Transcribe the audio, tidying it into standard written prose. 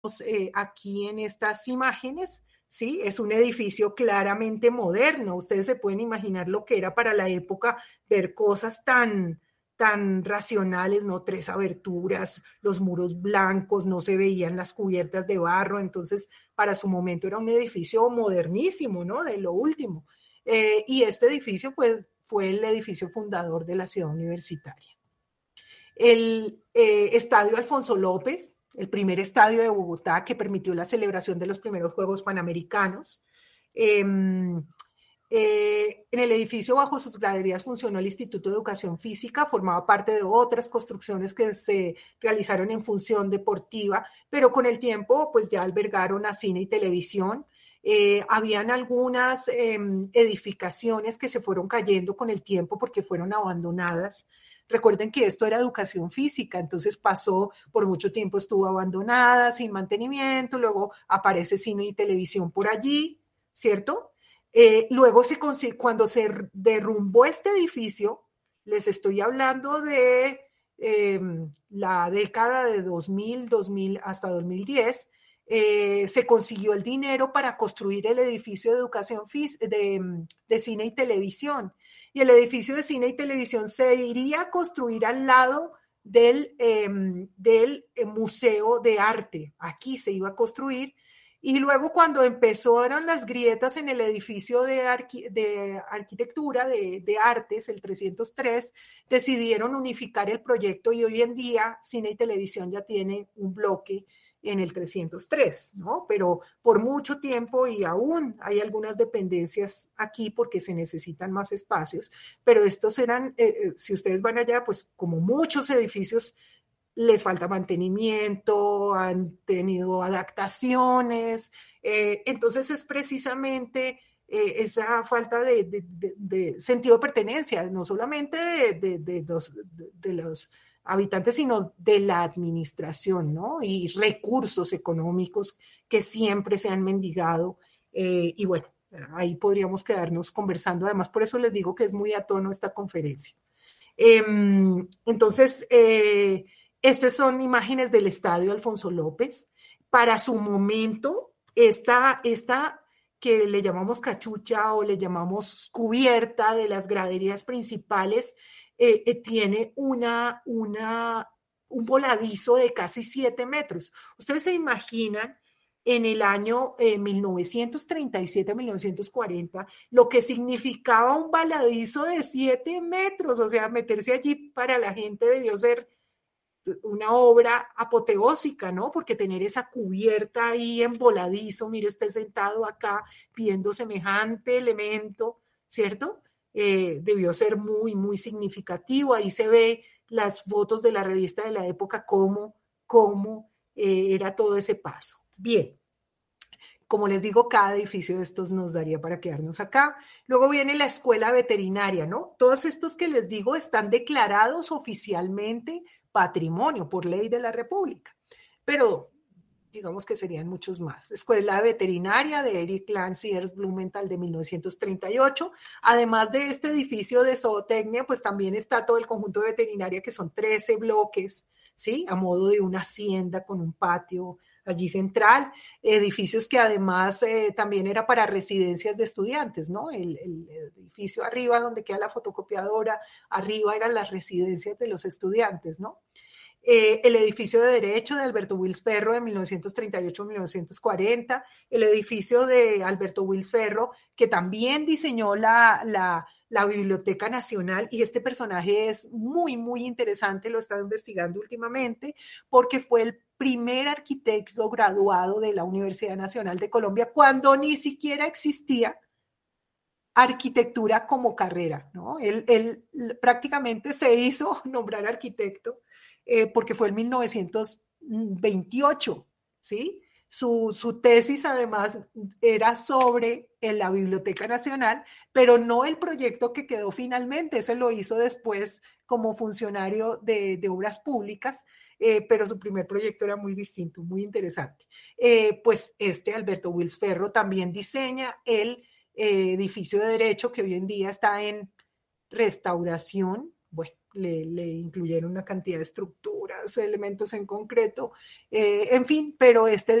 aquí en estas imágenes, ¿sí? Es un edificio claramente moderno. Ustedes se pueden imaginar lo que era para la época ver cosas tan racionales, ¿no? 3 aberturas, los muros blancos, no se veían las cubiertas de barro, entonces para su momento era un edificio modernísimo, ¿no? De lo último. Y este edificio, pues, fue el edificio fundador de la ciudad universitaria. El Estadio Alfonso López, el primer estadio de Bogotá que permitió la celebración de los primeros Juegos Panamericanos. En el edificio bajo sus graderías funcionó el Instituto de Educación Física, formaba parte de otras construcciones que se realizaron en función deportiva, pero con el tiempo pues ya albergaron a cine y televisión. Habían algunas edificaciones que se fueron cayendo con el tiempo porque fueron abandonadas. Recuerden que esto era educación física, entonces pasó por mucho tiempo, estuvo abandonada, sin mantenimiento, luego aparece cine y televisión por allí, ¿cierto? Luego cuando se derrumbó este edificio, les estoy hablando de la década de 2000 hasta 2010, se consiguió el dinero para construir el edificio de educación de cine y televisión. Y el edificio de cine y televisión se iría a construir al lado del Museo de Arte. Aquí se iba a construir. Y luego cuando empezaron las grietas en el edificio de arquitectura, de artes, el 303, decidieron unificar el proyecto y hoy en día cine y televisión ya tiene un bloque en el 303, ¿no? Pero por mucho tiempo y aún hay algunas dependencias aquí porque se necesitan más espacios, pero estos eran, si ustedes van allá, pues como muchos edificios, les falta mantenimiento, han tenido adaptaciones, entonces es precisamente esa falta de sentido de pertenencia, no solamente de los habitantes, sino de la administración, ¿no? Y recursos económicos que siempre se han mendigado. Y bueno, ahí podríamos quedarnos conversando. Además, por eso les digo que es muy a tono esta conferencia. Entonces, estas son imágenes del Estadio Alfonso López. Para su momento, esta que le llamamos cachucha o le llamamos cubierta de las graderías principales, tiene un voladizo de casi 7 metros. Ustedes se imaginan en el año 1937-1940 lo que significaba un voladizo de 7 metros, o sea, meterse allí para la gente debió ser una obra apoteósica, ¿no? Porque tener esa cubierta ahí en voladizo, mire usted sentado acá viendo semejante elemento, ¿cierto? Debió ser muy, muy significativo. Ahí se ve las fotos de la revista de la época, cómo era todo ese paso. Bien, como les digo, cada edificio de estos nos daría para quedarnos acá. Luego viene la escuela veterinaria, ¿no? Todos estos que les digo están declarados oficialmente patrimonio por ley de la República, pero digamos que serían muchos más. Escuela veterinaria de Eric Lance y Ernst Blumenthal de 1938. Además de este edificio de zootecnia, pues también está todo el conjunto de veterinaria, que son 13 bloques, ¿sí? A modo de una hacienda con un patio allí central, edificios que además también era para residencias de estudiantes, ¿no? El edificio arriba donde queda la fotocopiadora, arriba eran las residencias de los estudiantes, ¿no? El edificio de Derecho de Alberto Wills Ferro de 1938-1940, el edificio de Alberto Wills Ferro, que también diseñó la Biblioteca Nacional, y este personaje es muy, muy interesante, lo he estado investigando últimamente, porque fue el primer arquitecto graduado de la Universidad Nacional de Colombia cuando ni siquiera existía arquitectura como carrera, ¿no? Él prácticamente se hizo nombrar arquitecto porque fue en 1928, ¿sí? Su tesis además era sobre la Biblioteca Nacional, pero no el proyecto que quedó finalmente, ese lo hizo después como funcionario de obras públicas, pero su primer proyecto era muy distinto, muy interesante. Pues Alberto Wills Ferro también diseña el edificio de Derecho que hoy en día está en restauración. Bueno, le incluyeron una cantidad de estructuras, elementos en concreto, en fin, pero este